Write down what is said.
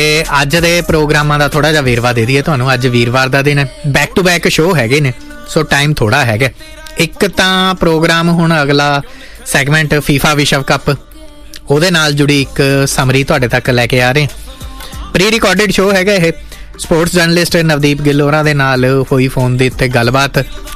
ਅੱਜ ਦੇ ਪ੍ਰੋਗਰਾਮਾਂ ਦਾ ਥੋੜਾ ਜਿਹਾ ਵੇਰਵਾ ਦੇ ਦਈਏ ਤੁਹਾਨੂੰ। ਅੱਜ ਵੀਰਵਾਰ ਦਾ ਦਿਨ ਹੈ, ਬੈਕ ਟੂ ਬੈਕ ਸ਼ੋਅ ਹੈਗੇ ਨੇ, ਸੋ ਟਾਈਮ ਥੋੜਾ ਹੈਗਾ। ਇੱਕ ਤਾਂ ਪ੍ਰੋਗਰਾਮ ਹੁਣ ਅਗਲਾ ਸੈਗਮੈਂਟ ਫੀਫਾ ਵਿਸ਼ਵ ਕੱਪ, ਉਹਦੇ ਨਾਲ ਜੁੜੀ ਇੱਕ ਸਮਰੀ ਤੁਹਾਡੇ ਤੱਕ ਲੈ ਕੇ ਆ ਰਹੇ। ਪ੍ਰੀ ਰਿਕਾਰਡਡ ਸ਼ੋਅ ਹੈਗਾ ਇਹ। ਸਪੋਰਟਸ ਜਰਨਲਿਸਟ ਨਵਦੀਪ ਗਿੱਲ ਹੋਰਾਂ ਦੇ ਨਾਲ ਹੋਈ ਫੋਨ ਦੇ ਉੱਤੇ ਗੱਲਬਾਤ।